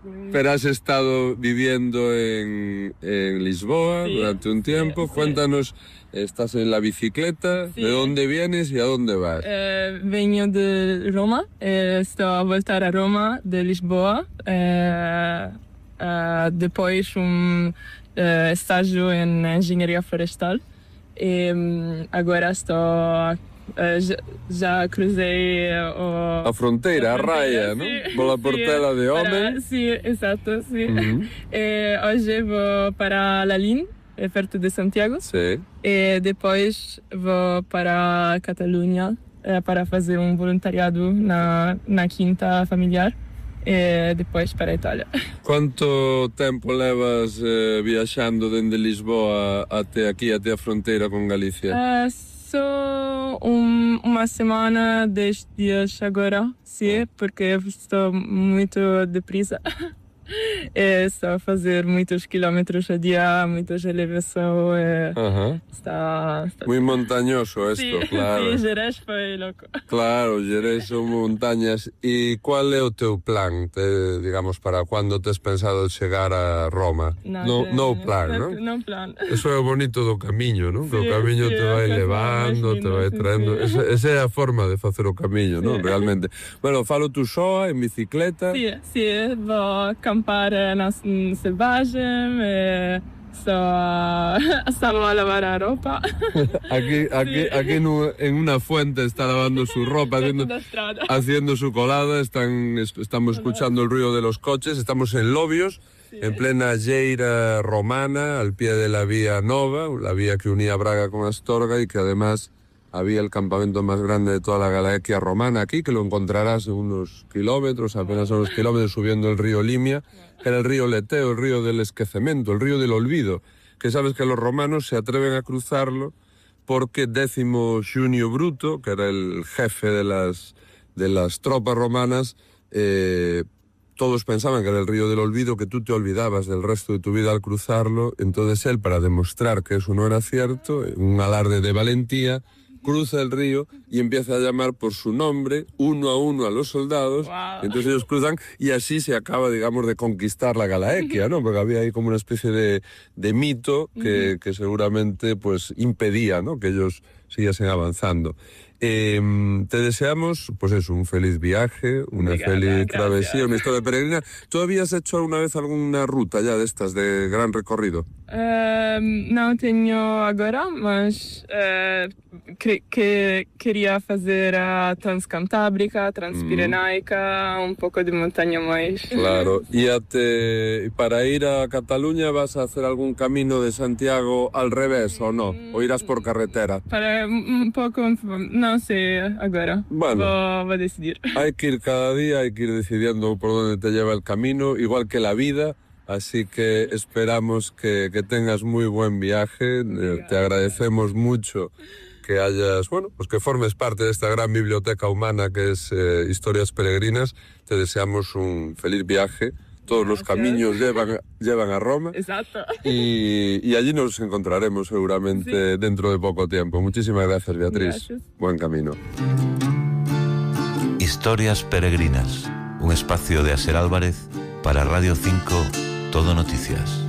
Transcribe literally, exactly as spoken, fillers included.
pero has estado viviendo en, en Lisboa sí, durante un tiempo. Sí, Cuéntanos, sí. Estás en la bicicleta, sí. ¿De dónde vienes y a dónde vas? Eh, vengo de Roma, eh, sto a voltar a Roma de Lisboa, eh, eh, depois um eh, estágio em engenharia florestal e um, agora estou Uh, já, já cruzei o... a fronteira, a, a raia, não? Pela Portela de Homem. Sim, exato, sim. Uhum. E hoje vou para Lalín, perto de Santiago. Sim. E depois vou para a Catalunha para fazer um voluntariado na, na quinta familiar. E depois para a Itália. Quanto tempo levas eh, viajando desde Lisboa até aqui, até a fronteira com Galícia? Uh, só um, uma semana, dez dias agora, sim, porque estou muito depressa. É só fazer muitos quilómetros a dia, muitas elevações. É, uh-huh. está, está... Muy montañoso esto, sí, claro. Sí, Jerez foi louco. Claro, Jerez son montañas. E qual é o teu plan, te, digamos, para quando tes pensado chegar a Roma? No, no, no plan, no, non? No plan. Eso é o bonito do camiño, non? Sí, que o camiño sí, te vai levando, te vai traendo. Sí, sí. Esa, esa é a forma de facer o camiño, sí. Non? Realmente. Bueno, falo tú soa, en bicicleta? Sí, sí, vou acampar na selvagem, e só estamos a lavar a roupa. Aquí, aquí, sí. Aquí no, en una fuente está lavando su ropa, haciendo, haciendo su colada. Están, estamos escuchando el ruido de los coches. Estamos en Lobios, sí. En plena lleira romana, al pie de la Vía Nova, la vía que unía Braga con Astorga y que además había el campamento más grande de toda la Galaequia romana aquí, que lo encontrarás en unos kilómetros, apenas a unos kilómetros, subiendo el río Limia, que era el río Leteo, el río del esquecimiento, el río del olvido, que sabes que los romanos se atreven a cruzarlo porque Décimo Junio Bruto, que era el jefe de las, de las tropas romanas, eh, todos pensaban que era el río del olvido, que tú te olvidabas del resto de tu vida al cruzarlo. Entonces él, para demostrar que eso no era cierto, un alarde de valentía, cruza el río y empieza a llamar por su nombre uno a uno a los soldados. Wow. Entonces ellos cruzan y así se acaba, digamos, de conquistar la Galaequia, ¿no? Porque había ahí como una especie de, de mito que, uh-huh. que seguramente pues impedía, ¿no?, que ellos siguiesen avanzando. Eh, te deseamos, pues eso, un feliz viaje, una Obrigada, feliz gracias. travesía, una historia peregrina. ¿Tú habías hecho alguna vez alguna ruta ya de estas, de gran recorrido? Uh, não tenho agora, mas uh, que, que, queria fazer a Transcantábrica, Transpirenaica, mm. un poco de montaña más. Claro, y te, para ir a Cataluña vas a hacer algún camino de Santiago al revés o no? ¿O irás por carretera? Para un poco, no sé agora. Bueno, voy, voy a decidir. Hay que ir cada día, hay que ir decidiendo por dónde te lleva el camino, igual que la vida. Así que esperamos que, que tengas muy buen viaje. Eh, te agradecemos mucho que hayas, bueno, pues que formes parte de esta gran biblioteca humana que es eh, Historias Peregrinas. Te deseamos un feliz viaje. Todos Gracias. Los caminos llevan, llevan a Roma. Exacto. Y, y allí nos encontraremos seguramente sí. dentro de poco tiempo. Muchísimas gracias, Beatriz. Gracias. Buen camino. Historias Peregrinas, un espacio de Aser Álvarez para Radio cinco, Todo Noticias.